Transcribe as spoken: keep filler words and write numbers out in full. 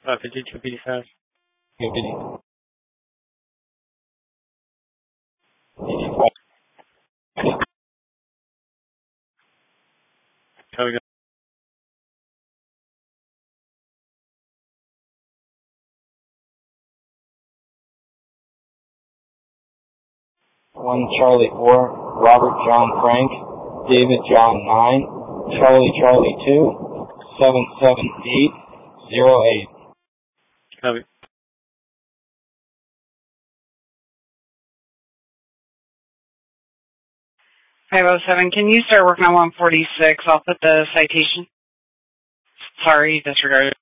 Uh, fifty-two fifty-five. fifty. How we go? one Charlie four, Robert John Frank, David John nine, Charlie Charlie two, seven seven eight zero eight. Copy. five oh seven, can you start working on one forty-six? I'll put the citation. Sorry, disregarded.